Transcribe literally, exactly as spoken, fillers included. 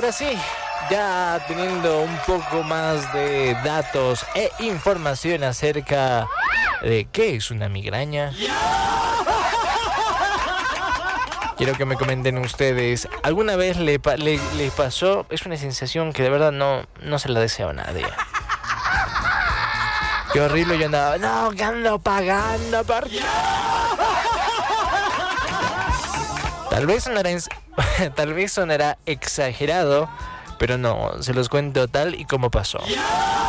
ahora sí, ya teniendo un poco más de datos e información acerca de qué es una migraña, quiero que me comenten ustedes, ¿alguna vez le, le, les pasó? Es una sensación que de verdad no, no se la deseo a nadie. Qué horrible, yo andaba, no, que ando pagando por... Tal vez sonará, tal vez sonará exagerado, pero no, se los cuento tal y como pasó.